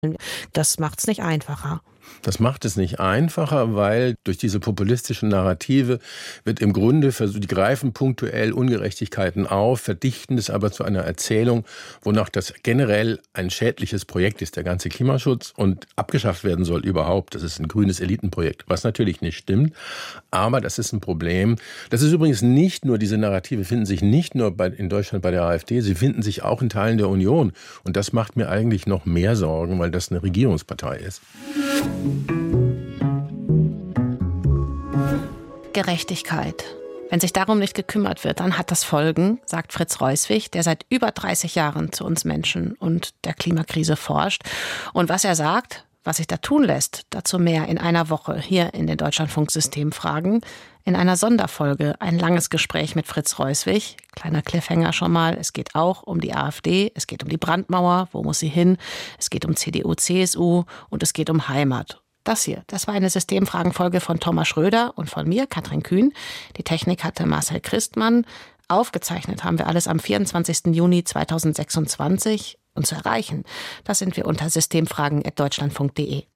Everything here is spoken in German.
Das macht es nicht einfacher. Das macht es nicht einfacher, weil durch diese populistischen Narrative wird im Grunde versucht, die greifen punktuell Ungerechtigkeiten auf, verdichten es aber zu einer Erzählung, wonach das generell ein schädliches Projekt ist, der ganze Klimaschutz, und abgeschafft werden soll überhaupt. Das ist ein grünes Elitenprojekt, was natürlich nicht stimmt, aber das ist ein Problem. Das ist übrigens nicht nur, diese Narrative finden sich nicht nur in Deutschland bei der AfD, sie finden sich auch in Teilen der Union. Und das macht mir eigentlich noch mehr Sorgen, weil das eine Regierungspartei ist. Gerechtigkeit. Wenn sich darum nicht gekümmert wird, dann hat das Folgen, sagt Fritz Reuswig, der seit über 30 Jahren zu uns Menschen und der Klimakrise forscht. Und was er sagt, was sich da tun lässt, dazu mehr in einer Woche hier in den Deutschlandfunk-Systemfragen. In einer Sonderfolge ein langes Gespräch mit Fritz Reuswig. Kleiner Cliffhanger schon mal. Es geht auch um die AfD, es geht um die Brandmauer, wo muss sie hin? Es geht um CDU, CSU und es geht um Heimat. Das hier, das war eine Systemfragenfolge von Thomas Schröder und von mir, Katrin Kühn. Die Technik hatte Marcel Christmann. Aufgezeichnet haben wir alles am 24. Juni 2026. Und zu erreichen, das sind wir unter systemfragen@deutschlandfunk.de.